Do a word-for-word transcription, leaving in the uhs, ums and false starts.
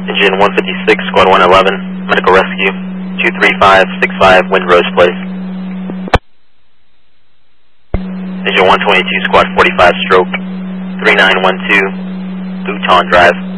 Engine one fifty-six, squad one eleven, medical rescue, two three five six five, Windrose Place. Engine one twenty-two, squad forty-five, stroke, three nine one two, Bhutan Drive.